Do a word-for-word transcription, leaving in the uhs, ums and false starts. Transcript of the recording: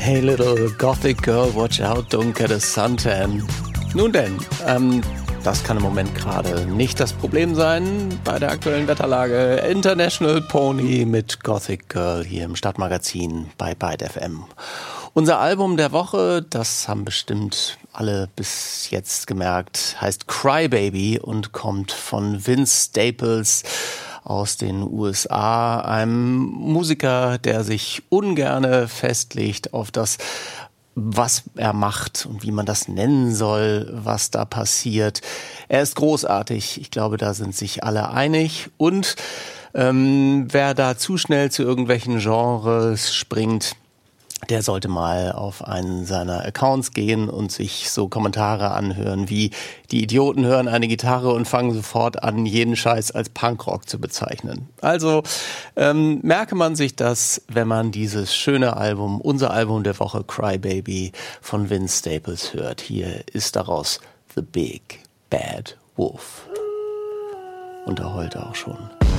Hey little gothic girl, watch out, don't get a suntan. Nun denn, ähm, das kann im Moment gerade nicht das Problem sein bei der aktuellen Wetterlage. International Pony mit Gothic Girl hier im Stadtmagazin bei Byte F M. Unser Album der Woche, das haben bestimmt alle bis jetzt gemerkt, heißt Cry Baby und kommt von Vince Staples aus den U S A, einem Musiker, der sich ungerne festlegt auf das, was er macht und wie man das nennen soll, was da passiert. Er ist großartig, ich glaube, da sind sich alle einig. Und ähm, wer da zu schnell zu irgendwelchen Genres springt, der sollte mal auf einen seiner Accounts gehen und sich so Kommentare anhören wie: Die Idioten hören eine Gitarre und fangen sofort an, jeden Scheiß als Punkrock zu bezeichnen. Also ähm, merke man sich das, wenn man dieses schöne Album, unser Album der Woche Cry Baby von Vince Staples hört. Hier ist daraus The Big Bad Wolf. Und er heult auch schon.